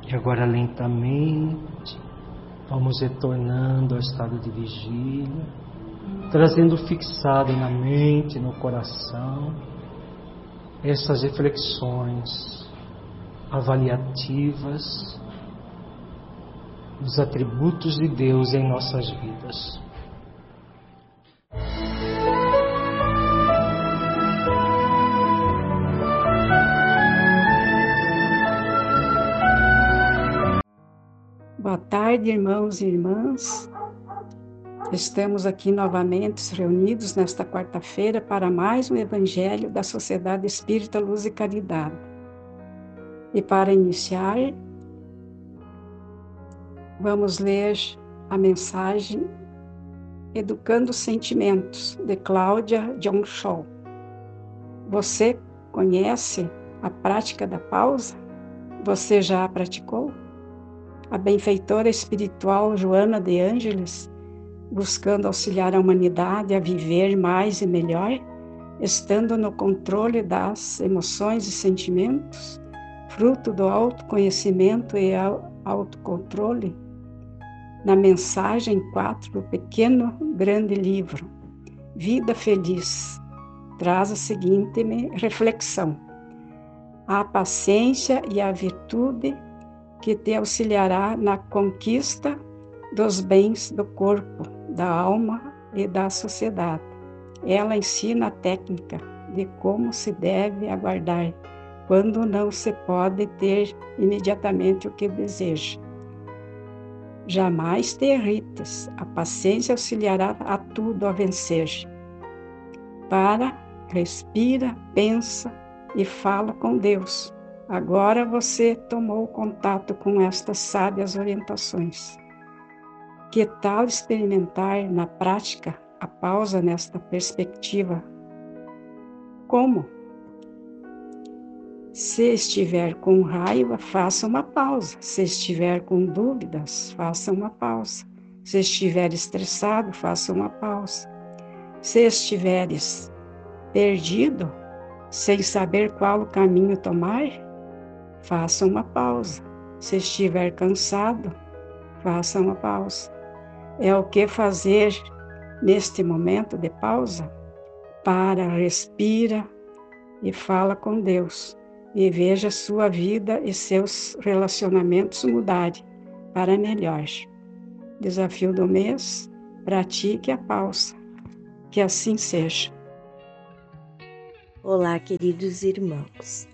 E agora lentamente vamos retornando ao estado de vigília, trazendo fixado na mente, no coração, essas reflexões avaliativas dos atributos de Deus em nossas vidas. Boa tarde, irmãos e irmãs. Estamos aqui novamente reunidos nesta quarta-feira para mais um Evangelho da Sociedade Espírita Luz e Caridade. E para iniciar, vamos ler a mensagem Educando Sentimentos, de Cláudia John Shaw. Você conhece a prática da pausa? Você já a praticou? A benfeitora espiritual Joana de Ângeles, buscando auxiliar a humanidade a viver mais e melhor, estando no controle das emoções e sentimentos, fruto do autoconhecimento e autocontrole, na mensagem 4 do pequeno grande livro, Vida Feliz, traz a seguinte reflexão: a paciência e a virtude que te auxiliará na conquista dos bens do corpo, da alma e da sociedade. Ela ensina a técnica de como se deve aguardar, quando não se pode ter imediatamente o que deseja. Jamais te irrites, a paciência auxiliará a tudo a vencer. Para, respira, pensa e fala com Deus. Agora você tomou contato com estas sábias orientações. Que tal experimentar na prática a pausa nesta perspectiva? Como? Se estiver com raiva, faça uma pausa. Se estiver com dúvidas, faça uma pausa. Se estiver estressado, faça uma pausa. Se estiveres perdido, sem saber qual o caminho tomar, faça uma pausa. Se estiver cansado, faça uma pausa. É o que fazer neste momento de pausa? Para, respira e fala com Deus. E veja sua vida e seus relacionamentos mudarem para melhor. Desafio do mês: pratique a pausa. Que assim seja. Olá, queridos irmãos.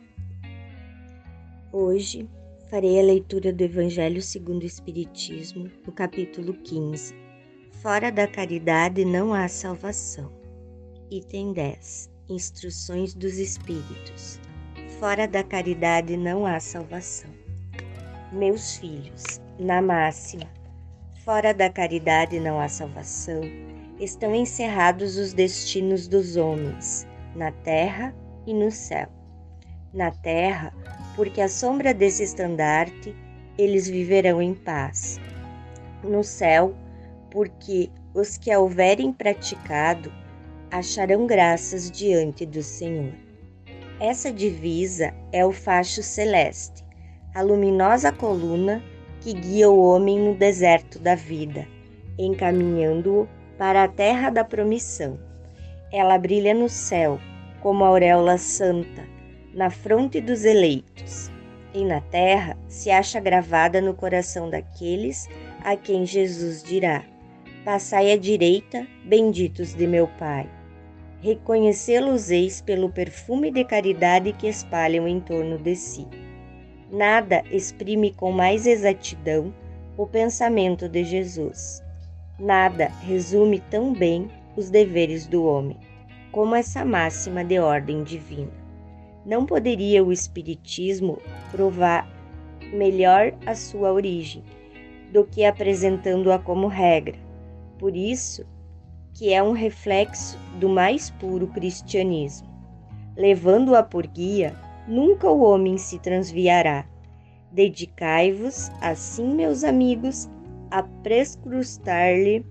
Hoje farei a leitura do Evangelho segundo o Espiritismo, no capítulo 15. Fora da caridade não há salvação. Item 10. Instruções dos Espíritos. Fora da caridade não há salvação. Meus filhos, na máxima, fora da caridade não há salvação, estão encerrados os destinos dos homens, na terra e no céu. Na terra, porque à sombra desse estandarte, eles viverão em paz. No céu, porque os que a houverem praticado acharão graças diante do Senhor. Essa divisa é o facho celeste, a luminosa coluna que guia o homem no deserto da vida, encaminhando-o para a terra da promissão. Ela brilha no céu, como a auréola santa, na fronte dos eleitos, e na terra se acha gravada no coração daqueles a quem Jesus dirá: passai à direita, benditos de meu Pai. Reconhecê-los-eis pelo perfume de caridade que espalham em torno de si. Nada exprime com mais exatidão o pensamento de Jesus. Nada resume tão bem os deveres do homem, como essa máxima de ordem divina. Não poderia o Espiritismo provar melhor a sua origem do que apresentando-a como regra. Por isso que é um reflexo do mais puro cristianismo. Levando-a por guia, nunca o homem se transviará. Dedicai-vos, assim, meus amigos, a prescrutar-lhe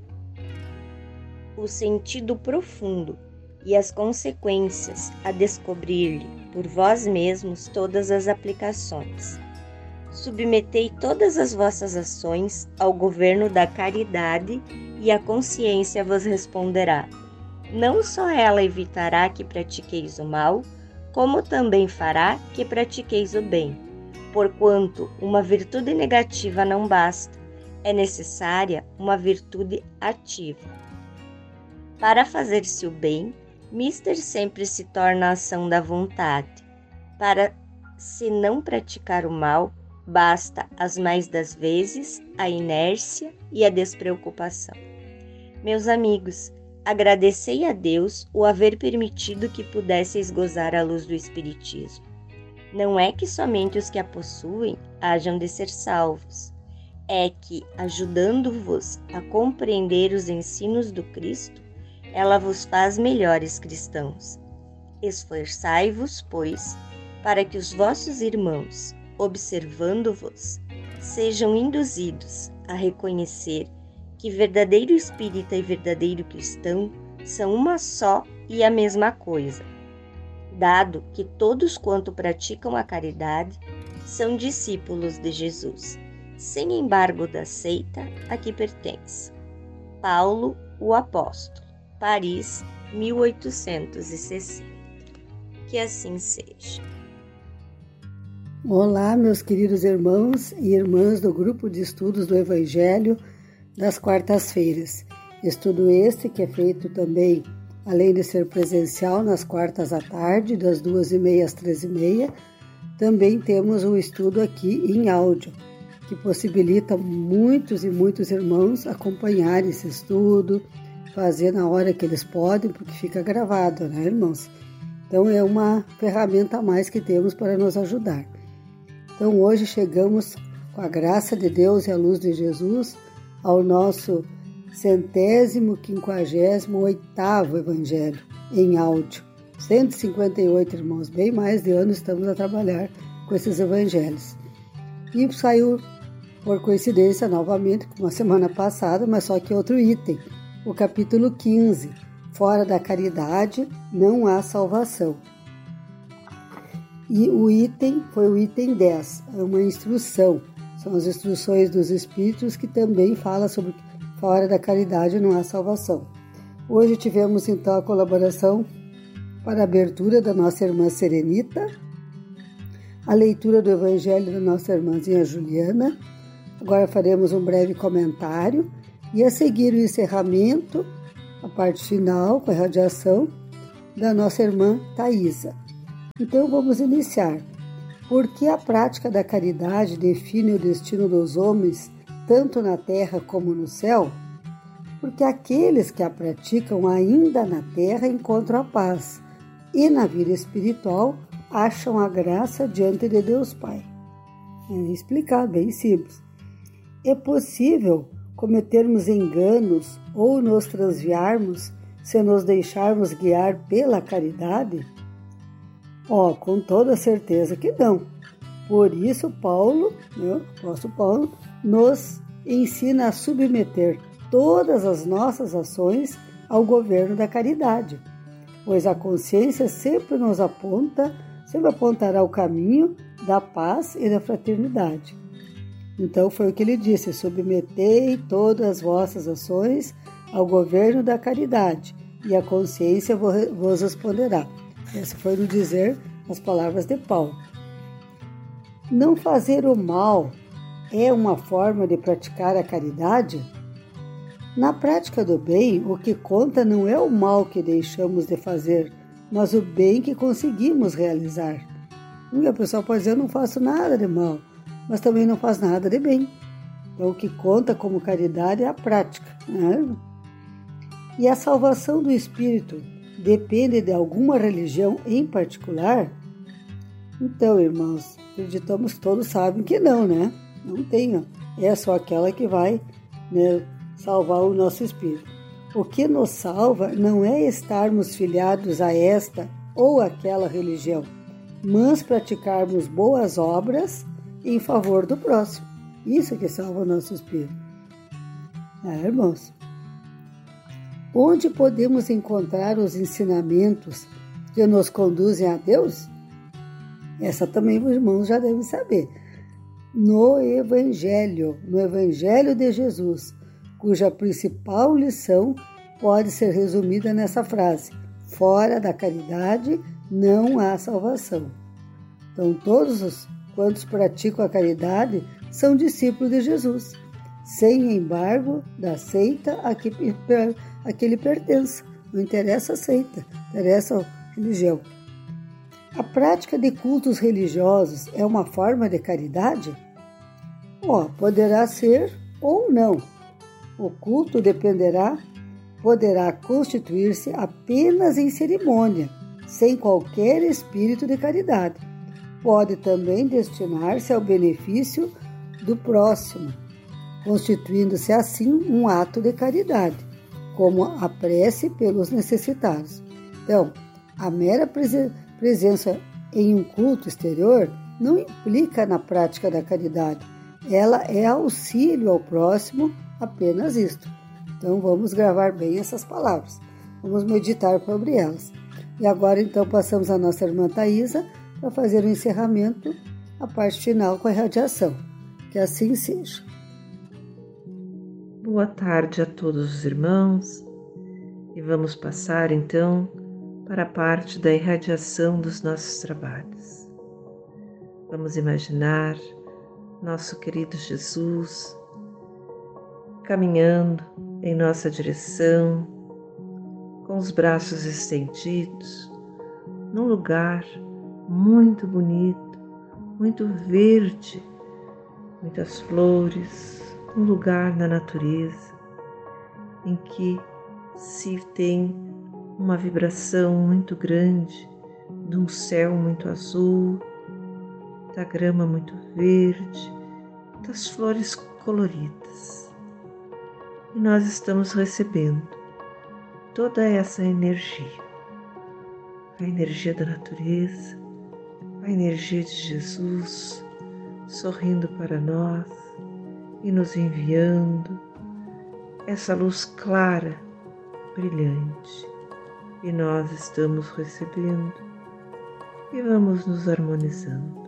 o sentido profundo e as consequências, a descobrir-lhe por vós mesmos todas as aplicações. Submetei todas as vossas ações ao governo da caridade e a consciência vos responderá. Não só ela evitará que pratiqueis o mal, como também fará que pratiqueis o bem. Porquanto uma virtude negativa não basta, é necessária uma virtude ativa. Para fazer-se o bem, mister sempre se torna a ação da vontade. Para se não praticar o mal, basta as mais das vezes a inércia e a despreocupação. Meus amigos, agradecei a Deus o haver permitido que pudesseis gozar a luz do Espiritismo. Não é que somente os que a possuem hajam de ser salvos, é que, ajudando-vos a compreender os ensinos do Cristo, ela vos faz melhores cristãos. Esforçai-vos, pois, para que os vossos irmãos, observando-vos, sejam induzidos a reconhecer que verdadeiro espírita e verdadeiro cristão são uma só e a mesma coisa, dado que todos quanto praticam a caridade são discípulos de Jesus, sem embargo da seita a que pertence. Paulo, o Apóstolo, Paris, 1860. Que assim seja. Olá, meus queridos irmãos e irmãs do grupo de estudos do Evangelho das quartas-feiras. Estudo este que é feito também, além de ser presencial, nas quartas à tarde, das 2h30 às 13h30. Também temos um estudo aqui em áudio, que possibilita muitos e muitos irmãos acompanharem esse estudo, fazer na hora que eles podem, porque fica gravado, né, irmãos? Então é uma ferramenta a mais que temos para nos ajudar. Então hoje chegamos, com a graça de Deus e a luz de Jesus, ao nosso 158º Evangelho em áudio. 158, irmãos, bem mais de ano estamos a trabalhar com esses evangelhos. E saiu, por coincidência, novamente, como a semana passada, mas só que outro item, o capítulo 15, Fora da caridade não há salvação. E o item foi o item 10, é uma instrução. São as instruções dos Espíritos que também fala sobre fora da caridade não há salvação. Hoje tivemos então a colaboração para a abertura da nossa irmã Serenita, a leitura do Evangelho da nossa irmãzinha Juliana. Agora faremos um breve comentário e a seguir o encerramento, a parte final com a radiação da nossa irmã Thaisa. Então vamos iniciar. Por que a prática da caridade define o destino dos homens, tanto na terra como no céu? Porque aqueles que a praticam ainda na terra encontram a paz e na vida espiritual acham a graça diante de Deus Pai. É explicado, bem simples. É possível cometermos enganos ou nos transviarmos se nos deixarmos guiar pela caridade? Com toda certeza que não. Por isso Paulo, o apóstolo Paulo, nos ensina a submeter todas as nossas ações ao governo da caridade, pois a consciência sempre apontará o caminho da paz e da fraternidade. Então foi o que ele disse: submetei todas as vossas ações ao governo da caridade, e a consciência vos responderá. Esse foi no dizer as palavras de Paulo. Não fazer o mal é uma forma de praticar a caridade? Na prática do bem, o que conta não é o mal que deixamos de fazer, mas o bem que conseguimos realizar. E a pessoa pode dizer: eu não faço nada de mal, mas também não faz nada de bem. Então o que conta como caridade é a prática, né? E a salvação do espírito depende de alguma religião em particular? Então, irmãos, acreditamos que todos sabem que não, né? Não tem, é só aquela que vai, né, salvar o nosso espírito. O que nos salva não é estarmos filiados a esta ou aquela religião, mas praticarmos boas obras em favor do próximo. Isso que salva o nosso espírito. Irmãos, onde podemos encontrar os ensinamentos que nos conduzem a Deus? Essa também os irmãos já devem saber. no Evangelho de Jesus, cuja principal lição pode ser resumida nessa frase: fora da caridade não há salvação. Então, todos quantos praticam a caridade são discípulos de Jesus, sem embargo da seita a que ele pertence. Não interessa a seita, interessa a religião. A prática de cultos religiosos é uma forma de caridade? Poderá ser ou não. O culto poderá constituir-se apenas em cerimônia, sem qualquer espírito de caridade. Pode também destinar-se ao benefício do próximo, constituindo-se assim um ato de caridade, como a prece pelos necessitados. Então, a mera presença em um culto exterior não implica na prática da caridade. Ela é auxílio ao próximo, apenas isto. Então, vamos gravar bem essas palavras. Vamos meditar sobre elas. E agora, então, passamos a nossa irmã Thaisa para fazer o encerramento, a parte final com a irradiação. Que assim seja. Boa tarde a todos os irmãos. E vamos passar, então, para a parte da irradiação dos nossos trabalhos. Vamos imaginar nosso querido Jesus caminhando em nossa direção, com os braços estendidos, num lugar muito bonito, muito verde, muitas flores, um lugar na natureza em que se tem uma vibração muito grande, de um céu muito azul, da grama muito verde, das flores coloridas. E nós estamos recebendo toda essa energia, a energia da natureza, a energia de Jesus sorrindo para nós e nos enviando essa luz clara, brilhante. E nós estamos recebendo e vamos nos harmonizando.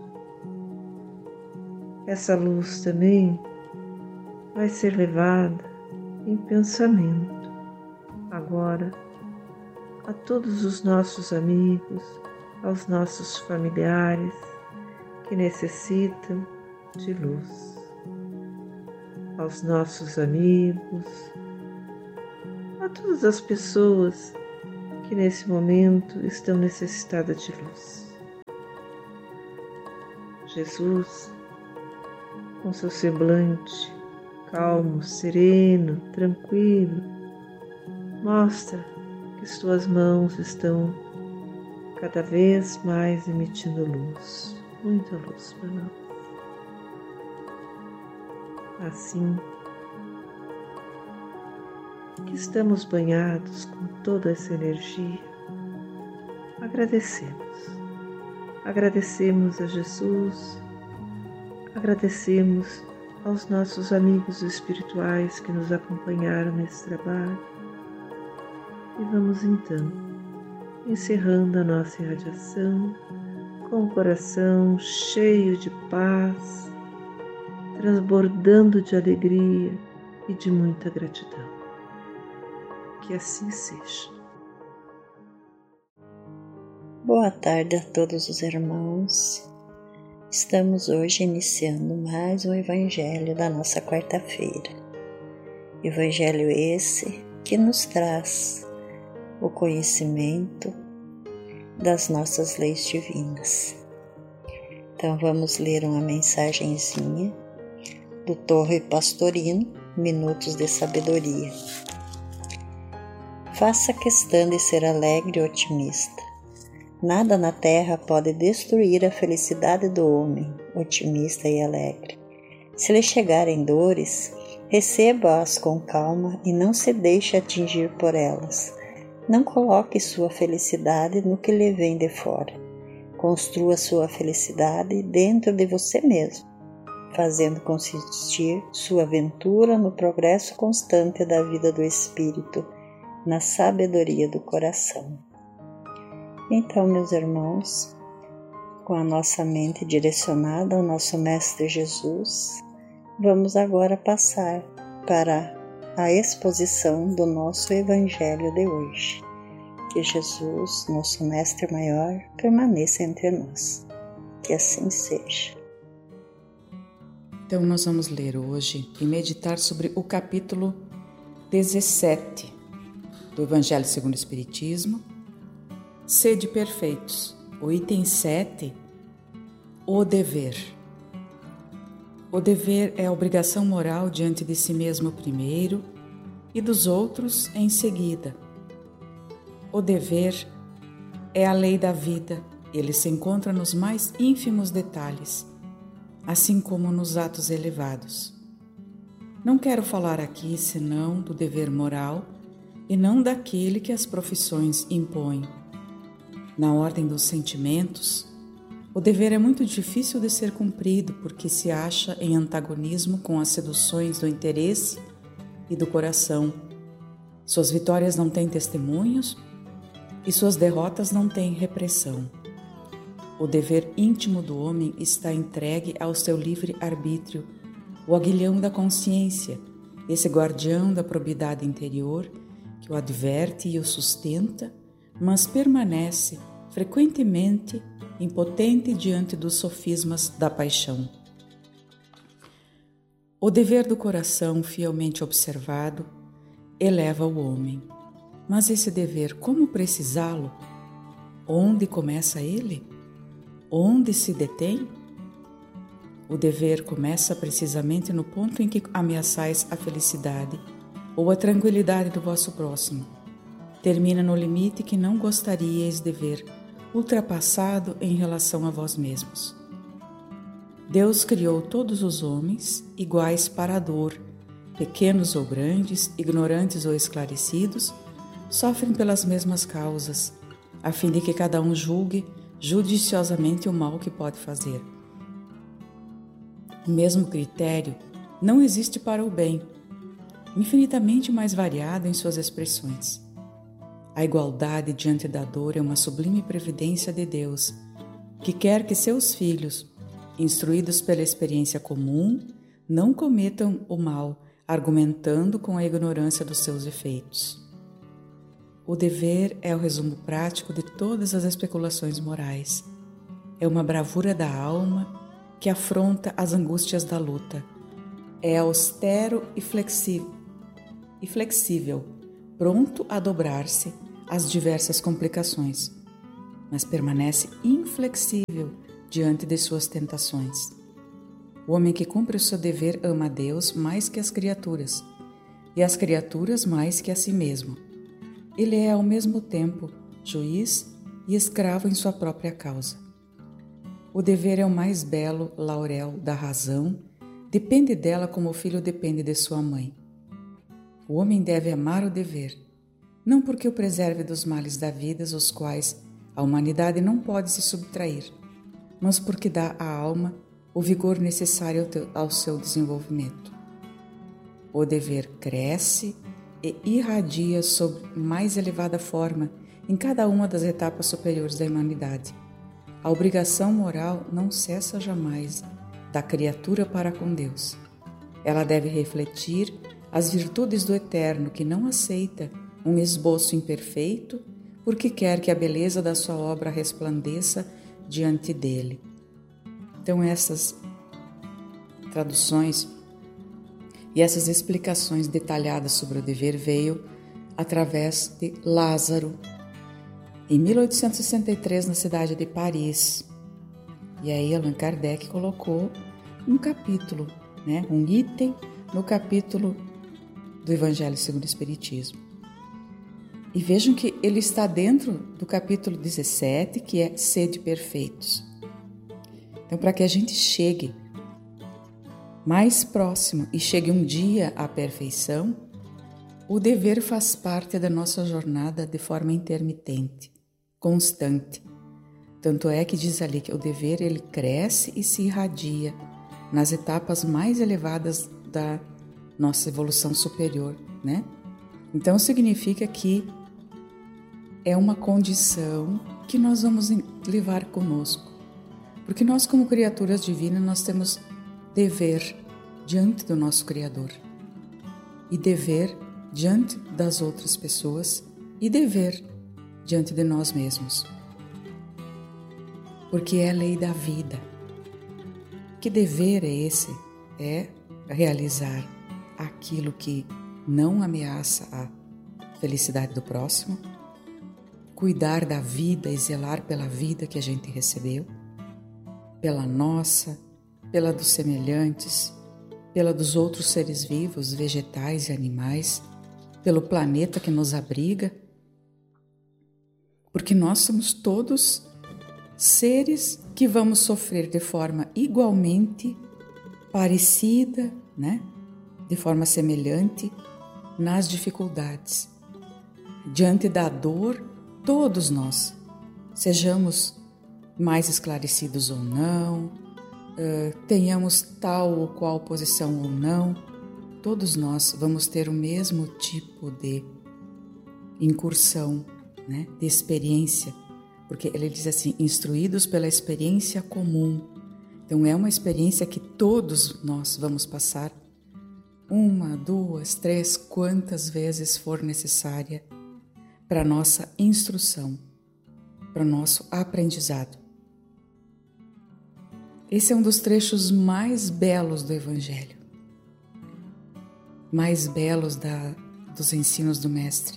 Essa luz também vai ser levada em pensamento agora a todos os nossos amigos, aos nossos familiares que necessitam de luz, aos nossos amigos, a todas as pessoas que nesse momento estão necessitadas de luz. Jesus, com seu semblante calmo, sereno, tranquilo, mostra que suas mãos estão cada vez mais emitindo luz, muita luz para nós. Assim que estamos banhados com toda essa energia, agradecemos a Jesus, agradecemos aos nossos amigos espirituais que nos acompanharam nesse trabalho e vamos então encerrando a nossa irradiação com o coração cheio de paz, transbordando de alegria e de muita gratidão. Que assim seja. Boa tarde a todos os irmãos. Estamos hoje iniciando mais um Evangelho da nossa quarta-feira. Evangelho esse que nos traz o conhecimento das nossas leis divinas. Então vamos ler uma mensagenzinha do Torre Pastorino, Minutos de Sabedoria. Faça questão de ser alegre e otimista. Nada na terra pode destruir a felicidade do homem, otimista e alegre. Se lhe chegarem dores, receba-as com calma e não se deixe atingir por elas. Não coloque sua felicidade no que lhe vem de fora. Construa sua felicidade dentro de você mesmo, fazendo consistir sua aventura no progresso constante da vida do espírito, na sabedoria do coração. Então, meus irmãos, com a nossa mente direcionada ao nosso Mestre Jesus, vamos agora passar para a exposição do nosso Evangelho de hoje. Que Jesus, nosso Mestre Maior, permaneça entre nós. Que assim seja. Então nós vamos ler hoje e meditar sobre o capítulo 17 do Evangelho segundo o Espiritismo, Sede Perfeitos, o item 7, o dever. O dever é a obrigação moral diante de si mesmo primeiro e dos outros em seguida. O dever é a lei da vida, ele se encontra nos mais ínfimos detalhes, assim como nos atos elevados. Não quero falar aqui senão do dever moral e não daquele que as profissões impõem. Na ordem dos sentimentos, o dever é muito difícil de ser cumprido porque se acha em antagonismo com as seduções do interesse e do coração. Suas vitórias não têm testemunhos e suas derrotas não têm repressão. O dever íntimo do homem está entregue ao seu livre arbítrio, o aguilhão da consciência, esse guardião da probidade interior que o adverte e o sustenta, mas permanece frequentemente impotente diante dos sofismas da paixão. O dever do coração, fielmente observado, eleva o homem. Mas esse dever, como precisá-lo? Onde começa ele? Onde se detém? O dever começa precisamente no ponto em que ameaçais a felicidade ou a tranquilidade do vosso próximo. Termina no limite que não gostaríeis de ver ultrapassado em relação a vós mesmos. Deus criou todos os homens iguais para a dor, pequenos ou grandes, ignorantes ou esclarecidos, sofrem pelas mesmas causas, a fim de que cada um julgue judiciosamente o mal que pode fazer. O mesmo critério não existe para o bem, infinitamente mais variado em suas expressões. A igualdade diante da dor é uma sublime previdência de Deus, que quer que seus filhos, instruídos pela experiência comum, não cometam o mal, argumentando com a ignorância dos seus efeitos. O dever é o resumo prático de todas as especulações morais. É uma bravura da alma que afronta as angústias da luta. É austero e flexível, pronto a dobrar-se às diversas complicações, mas permanece inflexível diante de suas tentações. O homem que cumpre o seu dever ama a Deus mais que as criaturas, e as criaturas mais que a si mesmo. Ele é ao mesmo tempo juiz e escravo em sua própria causa. O dever é o mais belo laurel da razão, depende dela como o filho depende de sua mãe. O homem deve amar o dever, não porque o preserve dos males da vida, aos quais a humanidade não pode se subtrair, mas porque dá à alma o vigor necessário ao seu desenvolvimento. O dever cresce e irradia sob mais elevada forma em cada uma das etapas superiores da humanidade. A obrigação moral não cessa jamais da criatura para com Deus. Ela deve refletir as virtudes do Eterno, que não aceita um esboço imperfeito, porque quer que a beleza da sua obra resplandeça diante dele. Então essas traduções e essas explicações detalhadas sobre o dever veio através de Lázaro, em 1863, na cidade de Paris. E aí Allan Kardec colocou um capítulo, um item no capítulo do Evangelho segundo o Espiritismo. E vejam que ele está dentro do capítulo 17, que é Sede Perfeitos. Então, para que a gente chegue mais próximo e chegue um dia à perfeição, o dever faz parte da nossa jornada de forma intermitente, constante. Tanto é que diz ali que o dever ele cresce e se irradia nas etapas mais elevadas da nossa evolução superior, Então significa que é uma condição que nós vamos levar conosco. Porque nós, como criaturas divinas, nós temos dever diante do nosso Criador e dever diante das outras pessoas e dever diante de nós mesmos. Porque é a lei da vida. Que dever é esse? É realizar aquilo que não ameaça a felicidade do próximo, cuidar da vida e zelar pela vida que a gente recebeu, pela nossa, pela dos semelhantes, pela dos outros seres vivos, vegetais e animais, pelo planeta que nos abriga, porque nós somos todos seres que vamos sofrer de forma igualmente parecida, né? De forma semelhante nas dificuldades. Diante da dor, todos nós, sejamos mais esclarecidos ou não, tenhamos tal ou qual posição ou não, todos nós vamos ter o mesmo tipo de incursão, né, de experiência, porque ele diz assim, instruídos pela experiência comum. Então é uma experiência que todos nós vamos passar 1, 2, 3, quantas vezes for necessária para nossa instrução, para o nosso aprendizado. Esse é um dos trechos mais belos do Evangelho, mais belos dos ensinos do Mestre.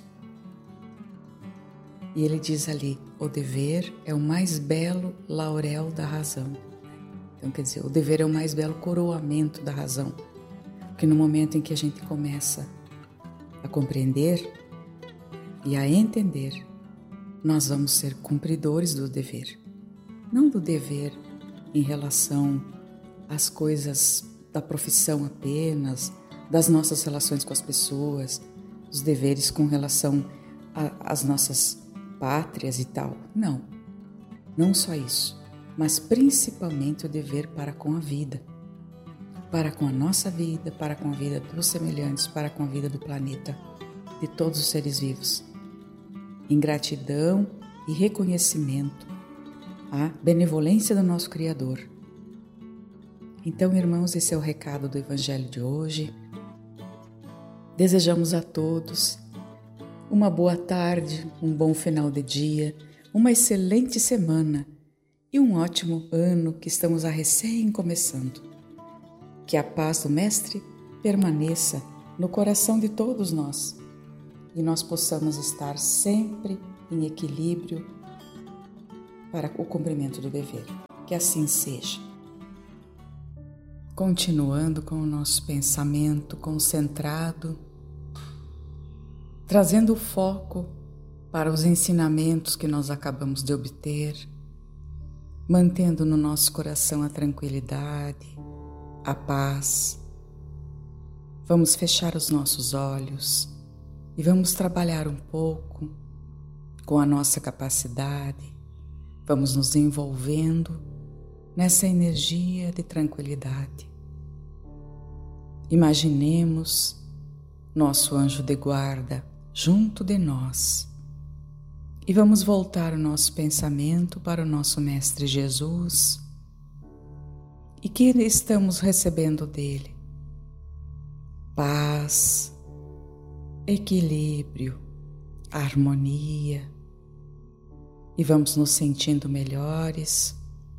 E ele diz ali, o dever é o mais belo laurel da razão. Então, quer dizer, o dever é o mais belo coroamento da razão. Porque no momento em que a gente começa a compreender e a entender, nós vamos ser cumpridores do dever. Não do dever em relação às coisas da profissão apenas, das nossas relações com as pessoas, os deveres com relação às nossas pátrias e tal. Não, não só isso, mas principalmente o dever para com a vida, para com a nossa vida, para com a vida dos semelhantes, para com a vida do planeta, de todos os seres vivos. Em gratidão e reconhecimento à benevolência do nosso Criador. Então, irmãos, esse é o recado do Evangelho de hoje. Desejamos a todos uma boa tarde, um bom final de dia, uma excelente semana e um ótimo ano que estamos a recém começando. Que a paz do Mestre permaneça no coração de todos nós e nós possamos estar sempre em equilíbrio para o cumprimento do dever. Que assim seja. Continuando com o nosso pensamento concentrado, trazendo o foco para os ensinamentos que nós acabamos de obter, mantendo no nosso coração a tranquilidade, a paz. Vamos fechar os nossos olhos e vamos trabalhar um pouco com a nossa capacidade. Vamos nos envolvendo nessa energia de tranquilidade. Imaginemos nosso anjo de guarda junto de nós e vamos voltar o nosso pensamento para o nosso Mestre Jesus e que estamos recebendo dele paz, equilíbrio, harmonia. E vamos nos sentindo melhores,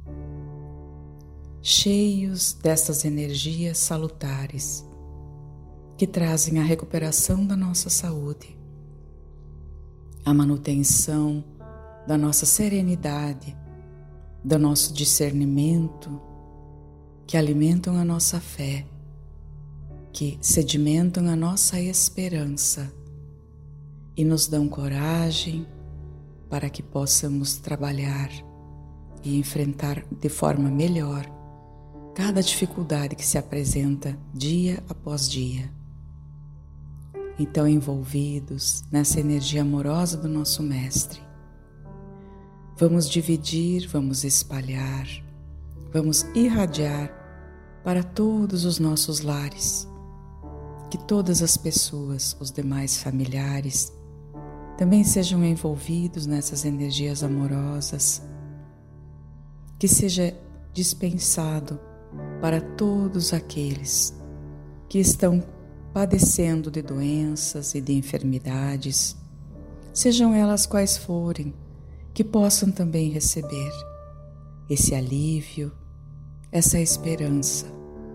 cheios dessas energias salutares que trazem a recuperação da nossa saúde, a manutenção da nossa serenidade, do nosso discernimento, que alimentam a nossa fé, que sedimentam a nossa esperança e nos dão coragem para que possamos trabalhar e enfrentar de forma melhor cada dificuldade que se apresenta dia após dia. Então, envolvidos nessa energia amorosa do nosso Mestre, vamos dividir, vamos espalhar, vamos irradiar para todos os nossos lares, que todas as pessoas, os demais familiares, também sejam envolvidos nessas energias amorosas, que seja dispensado para todos aqueles que estão padecendo de doenças e de enfermidades, sejam elas quais forem, que possam também receber esse alívio, essa esperança.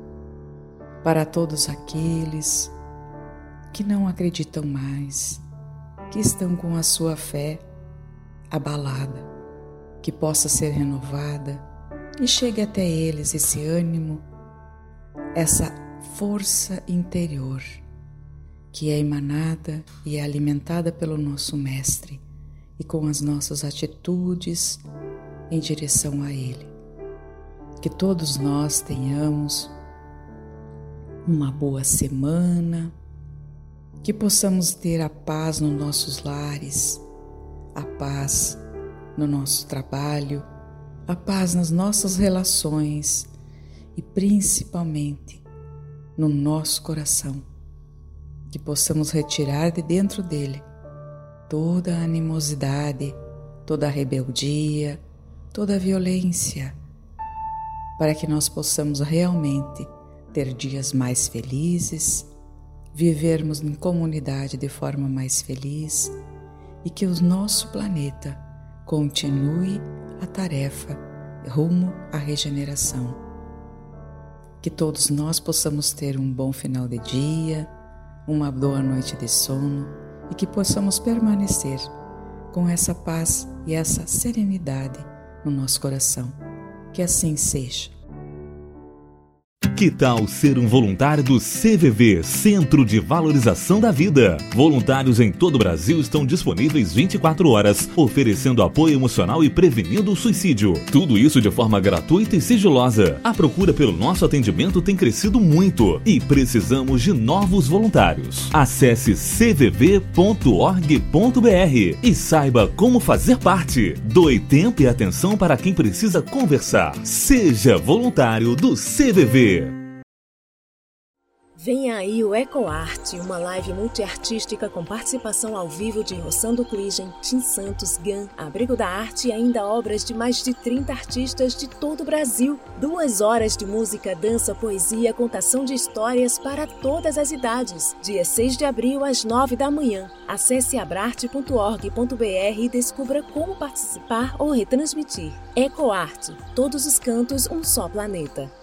Para todos aqueles que não acreditam mais, que estão com a sua fé abalada, que possa ser renovada e chegue até eles esse ânimo, essa força interior que é emanada e é alimentada pelo nosso Mestre e com as nossas atitudes em direção a Ele. Que todos nós tenhamos uma boa semana, que possamos ter a paz nos nossos lares, a paz no nosso trabalho, a paz nas nossas relações e principalmente no nosso coração. Que possamos retirar de dentro dele toda a animosidade, toda a rebeldia, toda a violência, para que nós possamos realmente ter dias mais felizes, vivermos em comunidade de forma mais feliz e que o nosso planeta continue a tarefa rumo à regeneração. Que todos nós possamos ter um bom final de dia, uma boa noite de sono e que possamos permanecer com essa paz e essa serenidade no nosso coração. Que assim seja. Que tal ser um voluntário do CVV, Centro de Valorização da Vida? Voluntários em todo o Brasil estão disponíveis 24 horas, oferecendo apoio emocional e prevenindo o suicídio. Tudo isso de forma gratuita e sigilosa. A procura pelo nosso atendimento tem crescido muito e precisamos de novos voluntários. Acesse cvv.org.br e saiba como fazer parte. Doe tempo e atenção para quem precisa conversar. Seja voluntário do CVV. Vem aí o EcoArte, uma live multiartística com participação ao vivo de Rossando Cligem, Tim Santos, Gan, Abrigo da Arte e ainda obras de mais de 30 artistas de todo o Brasil. 2 horas de música, dança, poesia, contação de histórias para todas as idades. Dia 6 de abril às 9 da manhã. Acesse abrarte.org.br e descubra como participar ou retransmitir. EcoArte, todos os cantos, um só planeta.